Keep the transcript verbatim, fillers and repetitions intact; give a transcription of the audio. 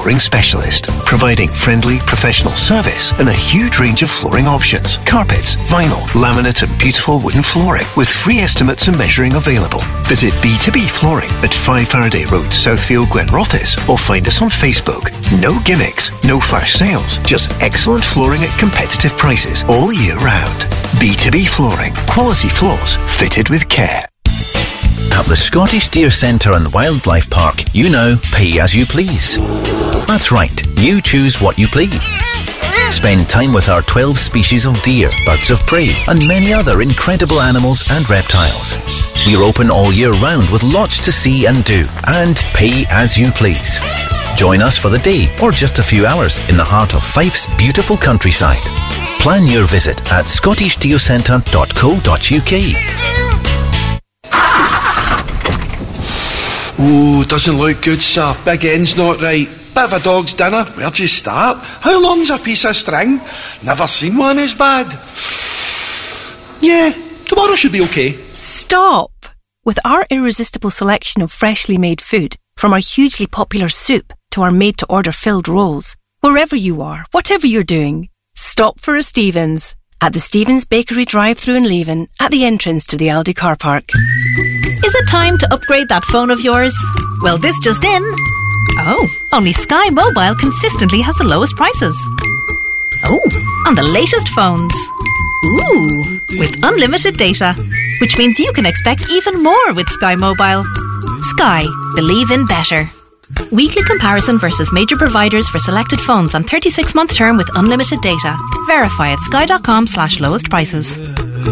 flooring specialist, providing friendly, professional service and a huge range of flooring options. Carpets, vinyl, laminate and beautiful wooden flooring with free estimates and measuring available. Visit B two B Flooring at five Faraday Road, Southfield, Glenrothes, or find us on Facebook. No gimmicks, no flash sales, just excellent flooring at competitive prices all year round. B two B Flooring. Quality floors fitted with care. At the Scottish Deer Centre and Wildlife Park, you know, pay as you please. That's right, you choose what you please. Spend time with our twelve species of deer, birds of prey, and many other incredible animals and reptiles. We're open all year round with lots to see and do, and pay as you please. Join us for the day or just a few hours in the heart of Fife's beautiful countryside. Plan your visit at scottish deer centre dot co dot uk. Oh, doesn't look good, sir. Big end's not right. Bit of a dog's dinner. Where do you start? How long's a piece of string? Never seen one as bad. Yeah, tomorrow should be okay. Stop! With our irresistible selection of freshly made food, from our hugely popular soup to our made-to-order filled rolls, wherever you are, whatever you're doing, stop for a Stevens. At the Stevens Bakery drive-thru in Leven, at the entrance to the Aldi car park. Is it time to upgrade that phone of yours? Well, this just in. Oh, only Sky Mobile consistently has the lowest prices. Oh, on the latest phones. Ooh, with unlimited data, which means you can expect even more with Sky Mobile. Sky, believe in better. Weekly comparison versus major providers for selected phones on thirty-six month term with unlimited data. Verify at sky dot com slash lowest prices.